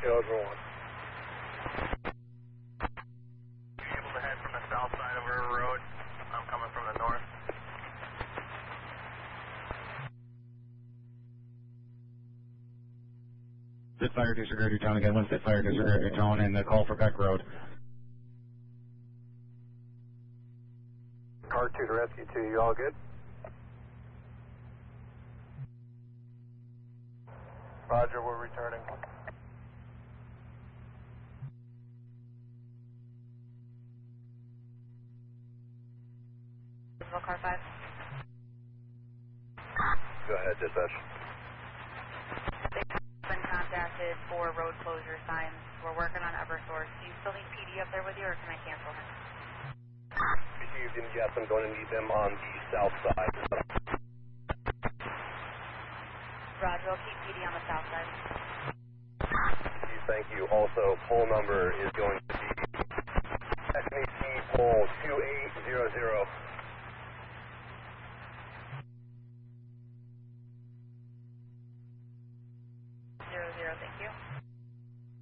Over 1. Able to head from the south side of River Road. I'm coming from the north. Spitfire disregard your tone again. One Spitfire disregard your tone and the call for Beck Road. Car 2 to rescue 2, you all good? Roger, we're returning. Car 5. Go ahead, dispatch. They've been contacted for road closure signs. We're working on Eversource. Do you still need PD up there with you, or can I cancel him? Received, and yes, I'm going to need them on the south side. Roger, I'll keep PD on the south side. Thank you. Also, poll number is going to be SMAC poll 2800. 00, thank you.